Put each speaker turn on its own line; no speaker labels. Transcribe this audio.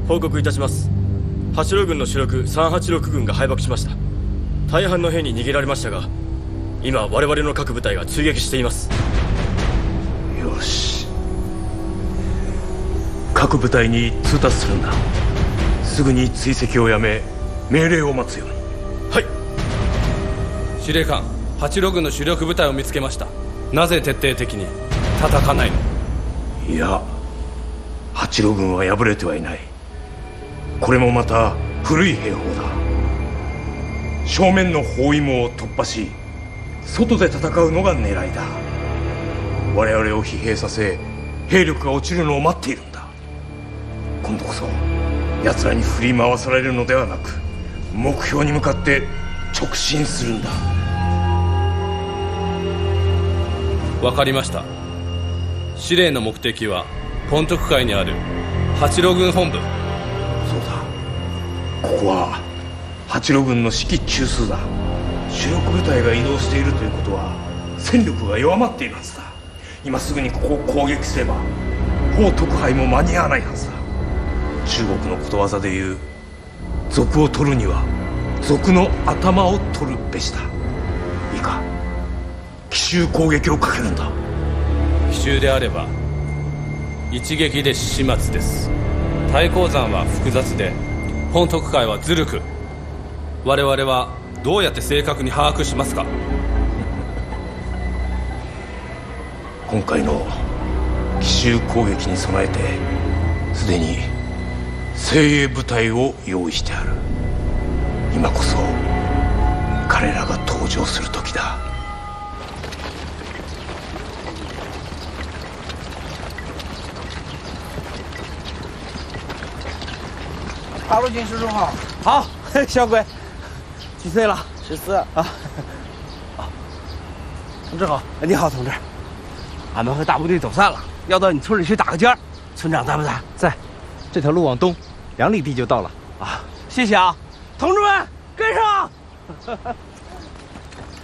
報告いたします。八郎軍の主力386軍が敗北しました。大半の兵に逃げられましたが、今我々の各部隊が追撃しています。
よし、各部隊に通達するんだ。すぐに追跡をやめ命令を待つように。
はい。
司令官、八郎軍の主力部隊を見つけました。なぜ徹底的に叩かないの？
いや、八郎軍は敗れてはいない。これもまた古い兵法だ。正面の包囲網を突破し外で戦うのが狙いだ。我々を疲弊させ兵力が落ちるのを待っているんだ。今度こそ奴らに振り回されるのではなく、目標に向かって直進するんだ。
わかりました。司令の目的は本徳海にある八郎軍本部。
そうだ、ここは八郎軍の指揮中枢だ。主力部隊が移動しているということは戦力が弱まっているはずだ。今すぐにここを攻撃すれば法徳杯も間に合わないはずだ。中国のことわざでいう、賊を取るには賊の頭を取るべしだ。いいか、奇襲攻撃をかけるんだ。
奇襲であれば一撃で始末です。太閤山は複雑で本徳海はずるく、我々はどうやって正確に把握しますか？
今回の奇襲攻撃に備えてすでに精鋭部隊を用意してある。今こそ彼らが登場する時だ。
八路军师叔好。
好，小鬼，几岁了
？14
啊。同志好，你好，同志。俺们和大部队走散了，要到你村里去打个尖儿。村长在不在？
在，这条路往东2里地就到了。
啊，谢谢啊，同志们，跟上！